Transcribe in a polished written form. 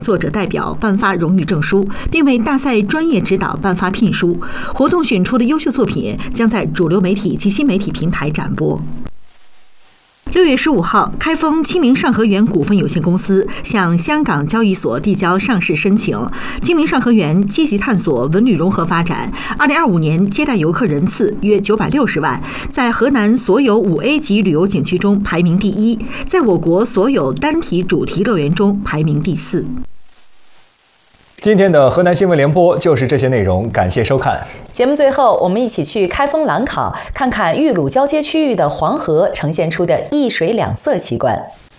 作者代表颁发荣誉证书，并为大赛专业指导颁发聘书。活动选出的优秀作品将在主流媒体及新媒体平台展播。6月15号，开封清明上河园股份有限公司向香港交易所递交上市申请。清明上河园积极探索文旅融合发展，2025年接待游客人次约960万，在河南所有5A 级旅游景区中排名第1，在我国所有单体主题乐园中排名第4。 今天的河南新闻联播就是这些内容，感谢收看。 节目最后，我们一起去开封兰考，看看豫鲁交接区域的黄河呈现出的一水两色奇观。